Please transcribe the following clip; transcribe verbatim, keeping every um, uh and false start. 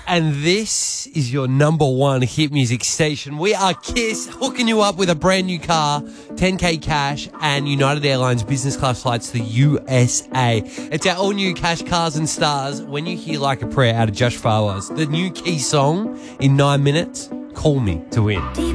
And this is your number one hit music station. We are Kiss, hooking you up with a brand new car, ten K cash, and United Airlines business class flights to the U S A. It's our all-new Cash Cars and Stars. When you hear Like a Prayer out of Josh Fawaz, the new key song in nine minutes, call me to win.